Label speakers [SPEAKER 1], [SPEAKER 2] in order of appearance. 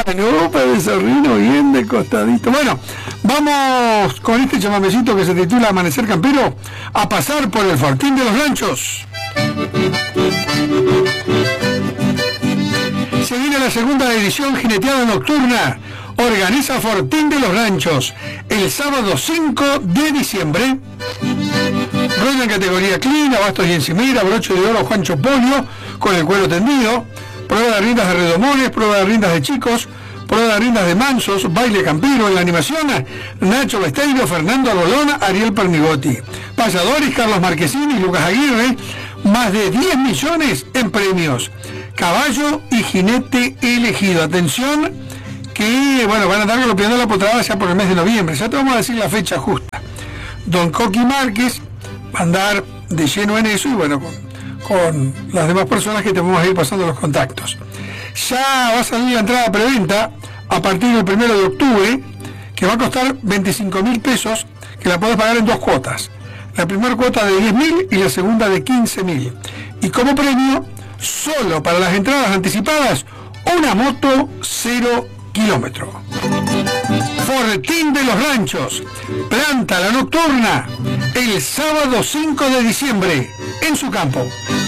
[SPEAKER 1] No, para Zorrino bien de costadito. Bueno, vamos con este chamamecito que se titula Amanecer Campero, a pasar por el Fortín de los Ranchos. Se viene la segunda edición jineteada nocturna. Organiza Fortín de los Ranchos el sábado 5 de diciembre. Rueda en categoría clean, abastos y encimera, broche de oro Juancho Polio con el cuero tendido, prueba de riendas de redomones, prueba de riendas de chicos, prueba de riendas de mansos, baile campero. En la animación, Nacho Besteiro, Fernando Arbolona, Ariel Pernigotti. Payadores, Carlos Marquesini y Lucas Aguirre. Más de 10 millones en premios. Caballo y jinete elegido. Atención, que bueno, van a andar golpeando la potrada ya por el mes de noviembre. Ya te vamos a decir la fecha justa. Don Coqui Márquez va a andar de lleno en eso y bueno, con las demás personas que te vamos a ir pasando los contactos. Ya va a salir la entrada preventa a partir del 1 de octubre, que va a costar 25.000 pesos, que la podés pagar en 2 cuotas. La primera cuota de 10.000 y la segunda de 15.000. Y como premio, solo para las entradas anticipadas, una moto 0 kilómetros. Fortín de los Ranchos, planta la nocturna, el sábado 5 de diciembre, en su campo.